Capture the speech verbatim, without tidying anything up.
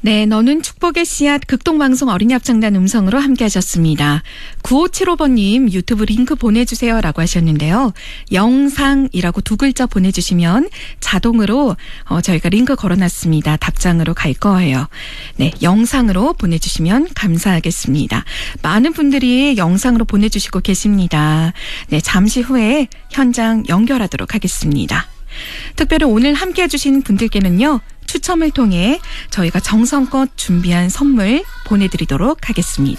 네, 너는 축복의 씨앗 극동방송 어린이합창단 음성으로 함께하셨습니다. 구오칠오 번님 유튜브 링크 보내주세요라고 하셨는데요. 영상이라고 두 글자 보내주시면 자동으로 어, 저희가 링크 걸어놨습니다. 답장으로 갈 거예요. 네, 영상으로 보내주시면 감사하겠습니다. 많은 분들이 영상으로 보내주시고 계십니다. 네, 잠시 후에 현장 연결하도록 하겠습니다. 특별히 오늘 함께 해주신 분들께는요. 추첨을 통해 저희가 정성껏 준비한 선물 보내드리도록 하겠습니다.